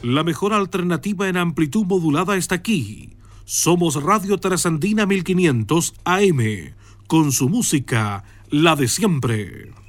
La mejor alternativa en amplitud modulada está aquí. Somos Radio Trasandina 1500 AM, con su música, la de siempre.